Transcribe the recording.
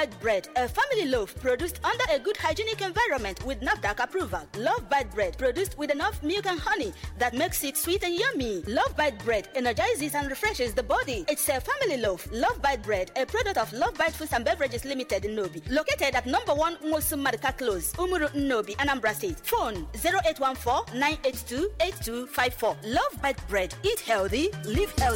Bite Bread, a family loaf produced under a good hygienic environment with NAFDAC approval. Love Bite Bread, produced with enough milk and honey that makes it sweet and yummy. Love Bite Bread energizes and refreshes the body. It's a family loaf. Love Bite Bread, a product of Love Bite Foods and Beverages Limited in Nobi. Located at number 1 Musum Marika Close, Umuru Nobi, Anambra State. Phone 0814-982-8254. Love Bite Bread. Eat healthy, live healthy.